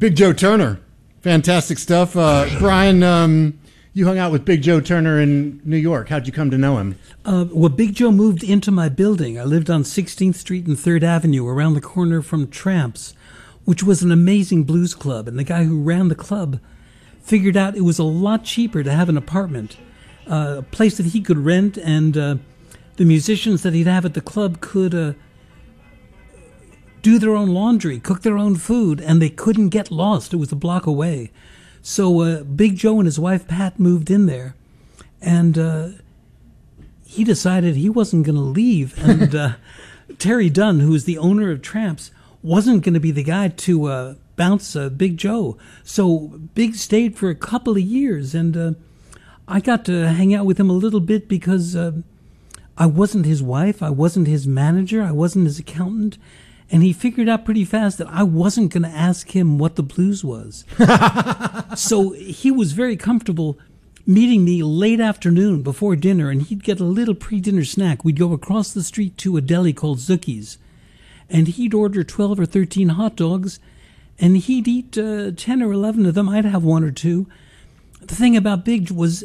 Big Joe Turner. Fantastic stuff. Brian, you hung out with Big Joe Turner in New York. How'd you come to know him? Well, Big Joe moved into my building. I lived on 16th Street and 3rd Avenue around the corner from Tramps, which was an amazing blues club. And the guy who ran the club figured out it was a lot cheaper to have an apartment, a place that he could rent, and the musicians that he'd have at the club could do their own laundry, cook their own food, and they couldn't get lost. It was a block away. So Big Joe and his wife Pat moved in there, and he decided he wasn't going to leave. And Terry Dunn, who was the owner of Tramps, wasn't going to be the guy to bounce Big Joe. So Big stayed for a couple of years, and I got to hang out with him a little bit because I wasn't his wife, I wasn't his manager, I wasn't his accountant. And he figured out pretty fast that I wasn't going to ask him what the blues was. So he was very comfortable meeting me late afternoon before dinner, and he'd get a little pre-dinner snack. We'd go across the street to a deli called Zookie's, and he'd order 12 or 13 hot dogs, and he'd eat 10 or 11 of them. I'd have one or two. The thing about Big was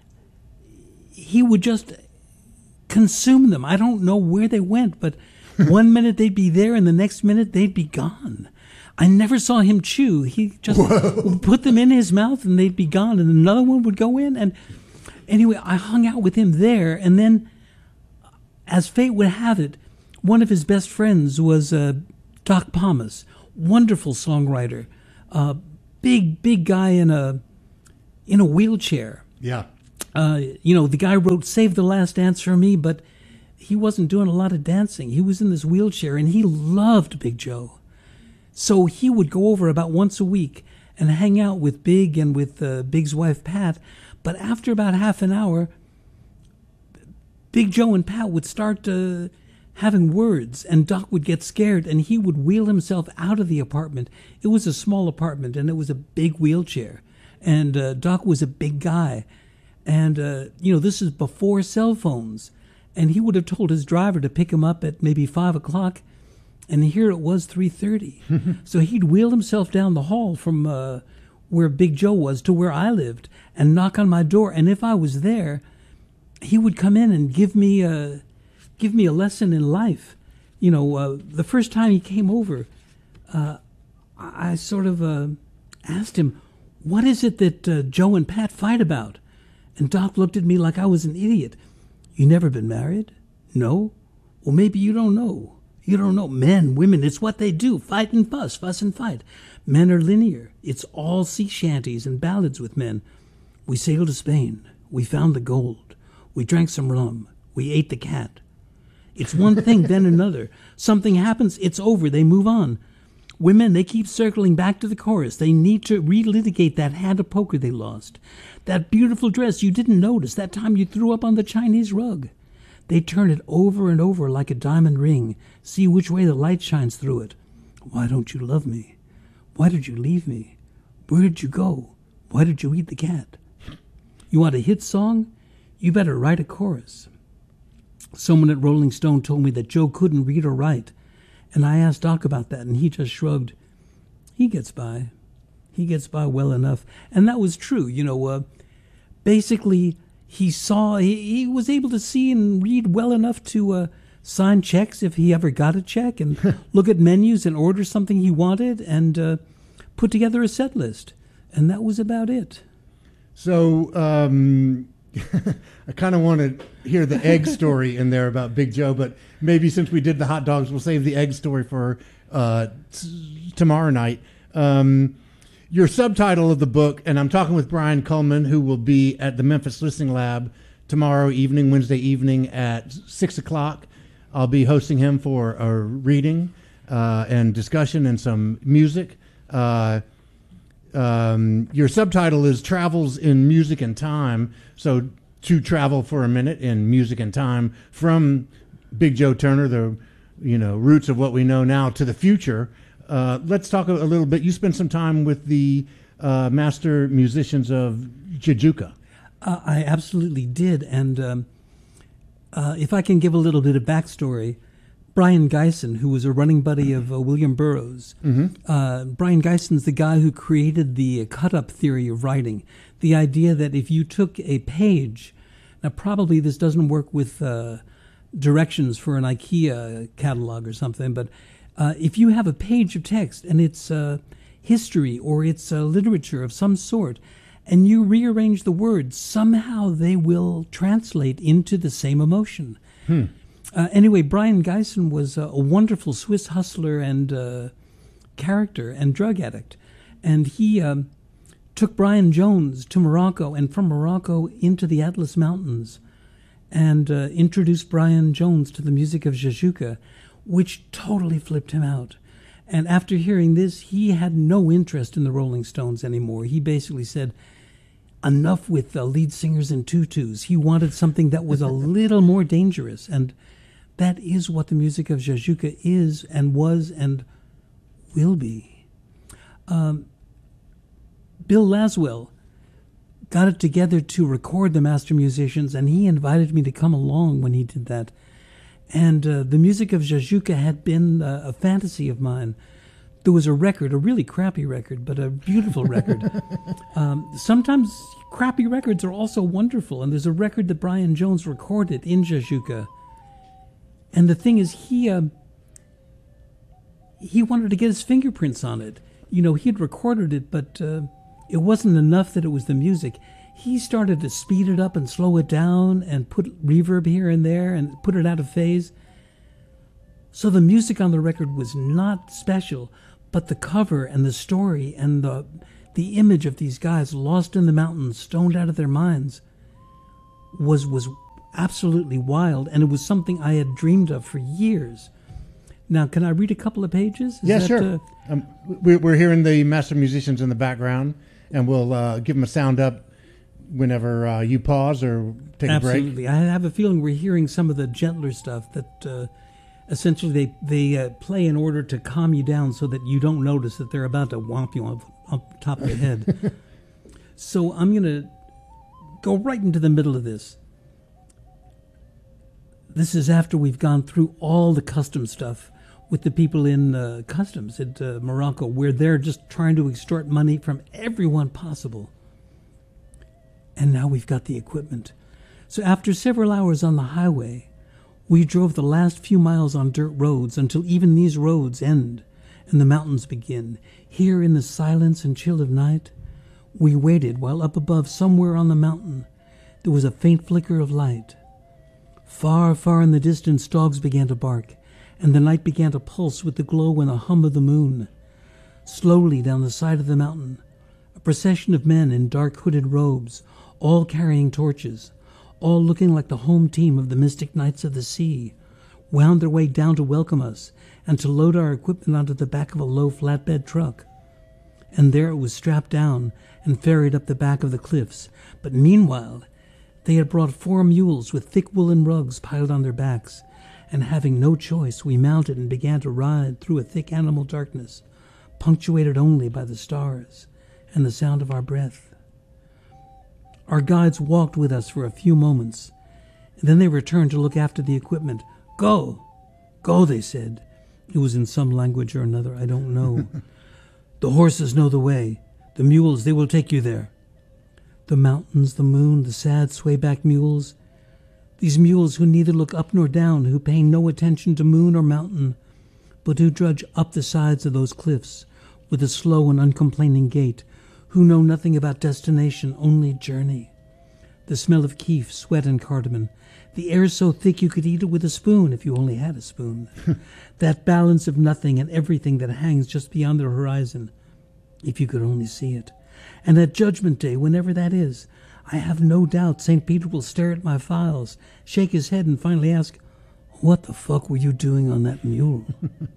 he would just consume them. I don't know where they went, but one minute they'd be there, and the next minute they'd be gone. I never saw him chew. He just would put them in his mouth, and they'd be gone, and another one would go in. And anyway, I hung out with him there, and then, as fate would have it, one of his best friends was Doc Pomus, wonderful songwriter, big guy in a wheelchair. Yeah. The guy wrote "Save the Last Dance" for me, but he wasn't doing a lot of dancing. He was in this wheelchair, and he loved Big Joe. So he would go over about once a week and hang out with Big and with Big's wife, Pat. But after about half an hour, Big Joe and Pat would start having words, and Doc would get scared, and he would wheel himself out of the apartment. It was a small apartment, and it was a big wheelchair. And Doc was a big guy. And, this is before cell phones. And he would have told his driver to pick him up at maybe 5 o'clock, and here it was 3:30. So he'd wheel himself down the hall from where Big Joe was to where I lived and knock on my door. And if I was there, he would come in and give me a lesson in life. The first time he came over, I sort of asked him, "What is it that Joe and Pat fight about?" And Doc looked at me like I was an idiot. "You never been married? No? Well, maybe you don't know. You don't know. Men, women, it's what they do. Fight and fuss and fight. Men are linear. It's all sea shanties and ballads with men. We sailed to Spain. We found the gold. We drank some rum. We ate the cat. It's one thing, then another. Something happens, it's over. They move on. Women, they keep circling back to the chorus. They need to relitigate that hand of poker they lost. That beautiful dress you didn't notice, that time you threw up on the Chinese rug. They turn it over and over like a diamond ring, see which way the light shines through it. Why don't you love me? Why did you leave me? Where did you go? Why did you eat the cat? You want a hit song? You better write a chorus." Someone at Rolling Stone told me that Joe couldn't read or write, and I asked Doc about that, and he just shrugged. He gets by. He gets by well enough. And that was true. Basically, he was able to see and read well enough to sign checks if he ever got a check, and look at menus and order something he wanted, and put together a set list. And that was about it. So I kind of want to hear the egg story in there about Big Joe, but maybe since we did the hot dogs, we'll save the egg story for tomorrow night. Your subtitle of the book, and I'm talking with Brian Cullman, who will be at the Memphis Listening Lab tomorrow evening, Wednesday evening at 6 o'clock. I'll be hosting him for a reading and discussion and some music. Your subtitle is Travels in Music and Time. So to travel for a minute in music and time from Big Joe Turner, the roots of what we know now, to the future. Let's talk a little bit. You spent some time with the master musicians of Jajouka. I absolutely did. And if I can give a little bit of backstory, Brian Geisen, who was a running buddy of William Burroughs. Brian Geisen's the guy who created the cut-up theory of writing, the idea that if you took a page, now probably this doesn't work with directions for an IKEA catalog or something, but if you have a page of text and it's history or it's literature of some sort, and you rearrange the words, somehow they will translate into the same emotion. Anyway, Brian Geisen was a wonderful Swiss hustler and character and drug addict. And he took Brian Jones to Morocco and from Morocco into the Atlas Mountains and introduced Brian Jones to the music of Jajuka, which totally flipped him out. And after hearing this, he had no interest in the Rolling Stones anymore. He basically said, enough with the lead singers in tutus. He wanted something that was a little more dangerous. And that is what the music of Jajuka is and was and will be. Bill Laswell got it together to record the master musicians, and he invited me to come along when he did that. And the music of Jajuka had been a fantasy of mine. There was a record, a really crappy record, but a beautiful record. Sometimes crappy records are also wonderful, and there's a record that Brian Jones recorded in Jajuka. And the thing is, he wanted to get his fingerprints on it. You know, he had recorded it, but it wasn't enough that it was the music. He started to speed it up and slow it down and put reverb here and there and put it out of phase. So the music on the record was not special, but the cover and the story and the image of these guys lost in the mountains, stoned out of their minds, was absolutely wild, and it was something I had dreamed of for years. Now, can I read a couple of pages? Sure. We're hearing the master musicians in the background, and we'll give them a sound up whenever you pause or take a break. Absolutely. I have a feeling we're hearing some of the gentler stuff that essentially they play in order to calm you down so that you don't notice that they're about to whomp you up top of the head. So I'm going to go right into the middle of this. This is after we've gone through all the custom stuff with the people in customs at Morocco, where they're just trying to extort money from everyone possible. And now we've got the equipment. So after several hours on the highway, we drove the last few miles on dirt roads until even these roads end and the mountains begin. Here in the silence and chill of night, we waited while up above, somewhere on the mountain, there was a faint flicker of light. Far, far in the distance, dogs began to bark, and the night began to pulse with the glow and the hum of the moon. Slowly down the side of the mountain, a procession of men in dark hooded robes, all carrying torches, all looking like the home team of the Mystic Knights of the Sea, wound their way down to welcome us and to load our equipment onto the back of a low flatbed truck. And there it was strapped down and ferried up the back of the cliffs. But meanwhile, they had brought 4 mules with thick woolen rugs piled on their backs, and having no choice, we mounted and began to ride through a thick animal darkness, punctuated only by the stars and the sound of our breath. Our guides walked with us for a few moments, and then they returned to look after the equipment. "Go! Go," they said. It was in some language or another, I don't know. "The horses know the way. The mules, they will take you there." The mountains, the moon, the sad swayback mules. These mules who neither look up nor down, who pay no attention to moon or mountain, but who trudge up the sides of those cliffs with a slow and uncomplaining gait, who know nothing about destination, only journey. The smell of keef, sweat, and cardamom. The air so thick you could eat it with a spoon if you only had a spoon. That balance of nothing and everything that hangs just beyond the horizon, if you could only see it. And at Judgment Day, whenever that is, I have no doubt St. Peter will stare at my files, shake his head, and finally ask, "What the fuck were you doing on that mule?"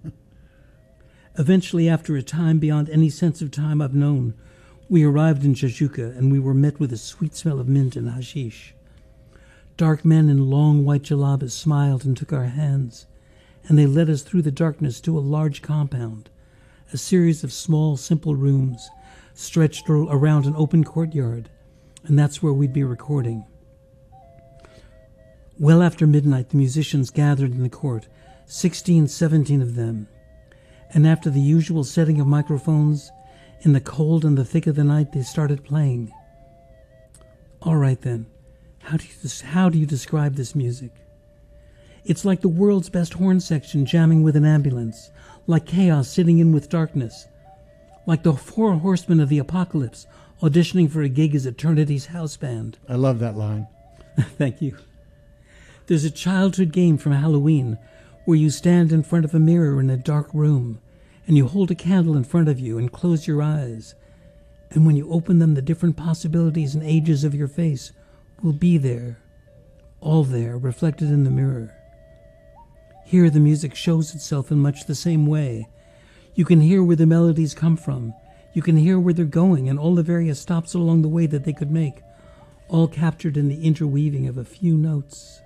Eventually, after a time beyond any sense of time I've known, we arrived in Jajuka, and we were met with a sweet smell of mint and hashish. Dark men in long white jalabas smiled and took our hands, and they led us through the darkness to a large compound, a series of small, simple rooms stretched around an open courtyard, and that's where we'd be recording. Well after midnight, the musicians gathered in the court, 16, 17 of them. And after the usual setting of microphones, in the cold and the thick of the night, they started playing. All right then, how do you describe this music? It's like the world's best horn section jamming with an ambulance, like chaos sitting in with darkness, like the four horsemen of the apocalypse auditioning for a gig as Eternity's house band. I love that line. Thank you. There's a childhood game from Halloween where you stand in front of a mirror in a dark room and you hold a candle in front of you and close your eyes. And when you open them, the different possibilities and ages of your face will be there, all there, reflected in the mirror. Here the music shows itself in much the same way. You can hear where the melodies come from. You can hear where they're going and all the various stops along the way that they could make, all captured in the interweaving of a few notes.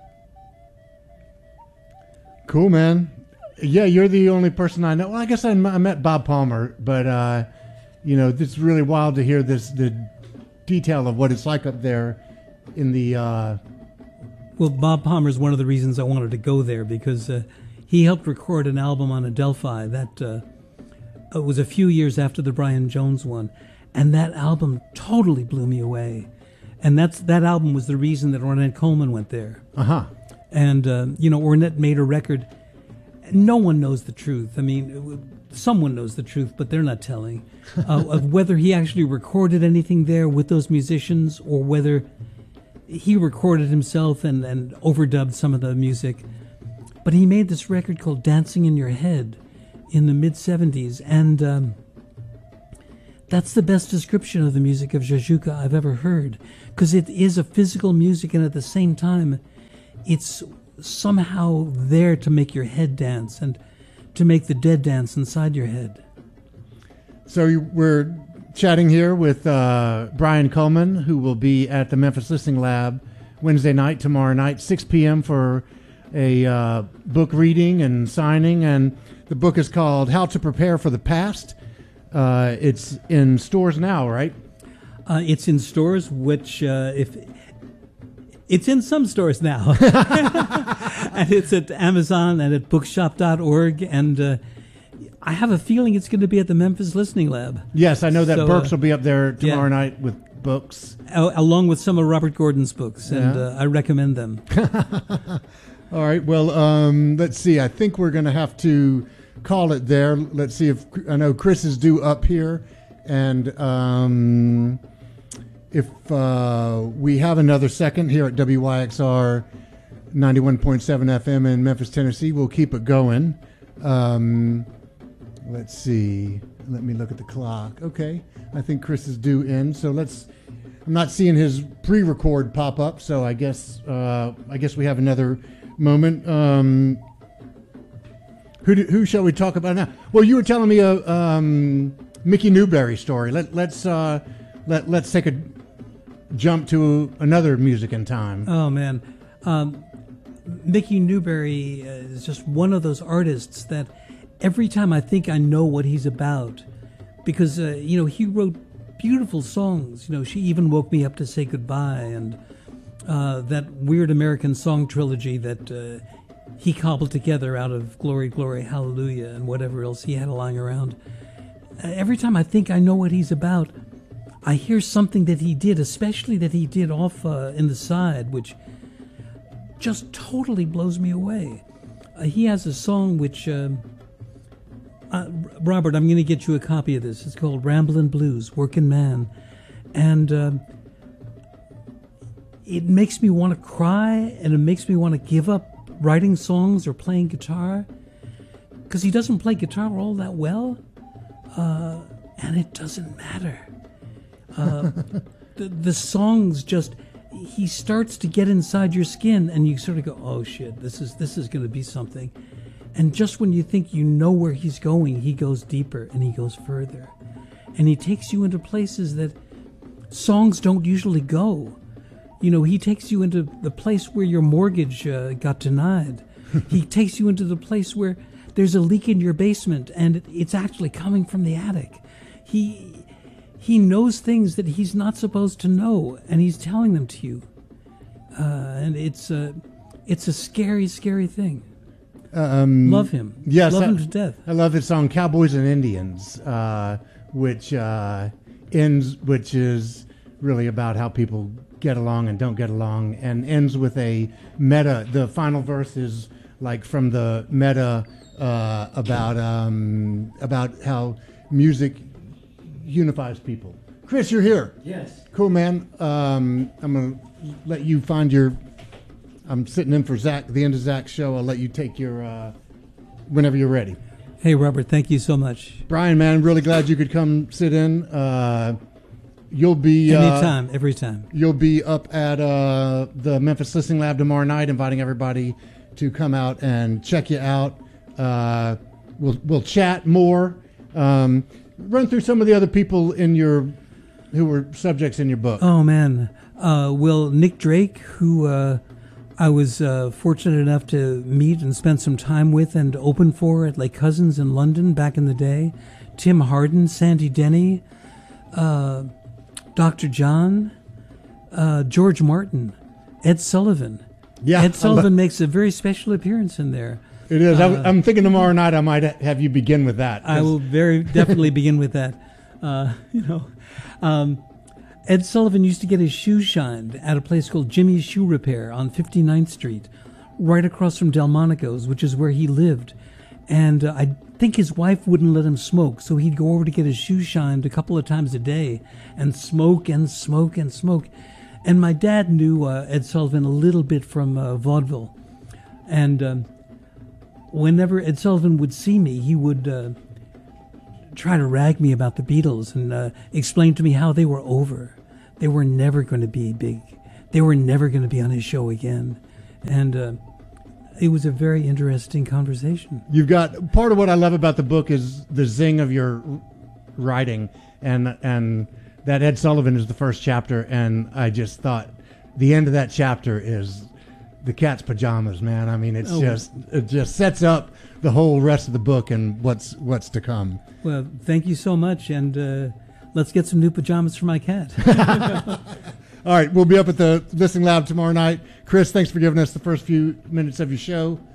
Cool, man. Yeah, you're the only person I know. Well, I guess I met Bob Palmer, but, it's really wild to hear the detail of what it's like up there in the... Well, Bob Palmer is one of the reasons I wanted to go there, because he helped record an album on Adelphi that it was a few years after the Brian Jones one, and that album totally blew me away. And that album was the reason that Ornette Coleman went there. Uh-huh. And, Ornette made a record. No one knows the truth. I mean, someone knows the truth, but they're not telling. Of whether he actually recorded anything there with those musicians or whether he recorded himself and overdubbed some of the music. But he made this record called Dancing in Your Head in the mid-'70s. And that's the best description of the music of Jajuka I've ever heard. Because it is a physical music, and at the same time, it's somehow there to make your head dance and to make the dead dance inside your head. So we're chatting here with Brian Coleman, who will be at the Memphis Listening Lab Wednesday night, tomorrow night, 6 p.m. for a book reading and signing. And the book is called How to Prepare for the Past. It's in stores now, right? It's in stores, which if it's in some stores now. And it's at Amazon and at bookshop.org. And I have a feeling it's going to be at the Memphis Listening Lab. Yes, I know that Burks will be up there tomorrow night with books. Along with some of Robert Gordon's books, and I recommend them. All right, well, let's see. I think we're going to have to call it there. Let's see if, I know Chris is due up here, and if we have another second here at WYXR 91.7 FM in Memphis, Tennessee, we'll keep it going. Let's see. Let me look at the clock. Okay. I think Chris is due in. So I'm not seeing his pre-record pop up. So I guess we have another moment. Who shall we talk about now? Well, you were telling me a Mickey Newberry story. Let's take a jump to another music in time. Oh man. Mickey Newberry is just one of those artists that every time I think I know what he's about, because, he wrote beautiful songs. She even woke me up to say goodbye, and that weird American song trilogy that he cobbled together out of Glory, Glory, Hallelujah, and whatever else he had lying around. Every time I think I know what he's about, I hear something that he did, especially that he did off in the side, which just totally blows me away. He has a song which... Robert, I'm going to get you a copy of this. It's called Ramblin' Blues, Workin' Man. And it makes me want to cry, and it makes me want to give up writing songs or playing guitar. Because he doesn't play guitar all that well. And it doesn't matter. The songs just... He starts to get inside your skin, and you sort of go, oh, shit, this is going to be something. And just when you think you know where he's going, he goes deeper and he goes further. And he takes you into places that songs don't usually go. He takes you into the place where your mortgage got denied. He takes you into the place where there's a leak in your basement and it's actually coming from the attic. He knows things that he's not supposed to know, and he's telling them to you. And it's a scary, scary thing. Love him. Yes, Love him to death. I love his song "Cowboys and Indians," which is really about how people get along and don't get along, and ends with a meta. The final verse is like from the meta about how music unifies people. Chris, you're here. Yes. Cool, man. I'm gonna let you find your. I'm sitting in for Zach. The end of Zach's show. I'll let you take your whenever you're ready. Hey, Robert. Thank you so much. Brian, man, really glad you could come sit in. You'll be anytime, every time. You'll be up at the Memphis Listening Lab tomorrow night, inviting everybody to come out and check you out. We'll chat more. Run through some of the other people who were subjects in your book. Oh man, Nick Drake, who I was fortunate enough to meet and spend some time with and open for at Lake Cousins in London back in the day. Tim Hardin, Sandy Denny, Dr. John, George Martin, Ed Sullivan. Yeah, Ed Sullivan makes a very special appearance in there. It is. I'm thinking tomorrow night I might have you begin with that. I will very definitely begin with that. Ed Sullivan used to get his shoes shined at a place called Jimmy's Shoe Repair on 59th Street, right across from Delmonico's, which is where he lived. And I think his wife wouldn't let him smoke, so he'd go over to get his shoes shined a couple of times a day and smoke and smoke and smoke. And my dad knew Ed Sullivan a little bit from vaudeville. And whenever Ed Sullivan would see me, he would try to rag me about the Beatles and explain to me how they were over. They were never going to be big. They were never going to be on his show again. And it was a very interesting conversation. You've got part of what I love about the book is the zing of your writing, and that Ed Sullivan is the first chapter, and I just thought the end of that chapter is the cat's pajamas, man. I mean, it just sets up the whole rest of the book and what's to come. Well, thank you so much, and let's get some new pajamas for my cat. All right, we'll be up at the Listening Lab tomorrow night. Chris, thanks for giving us the first few minutes of your show.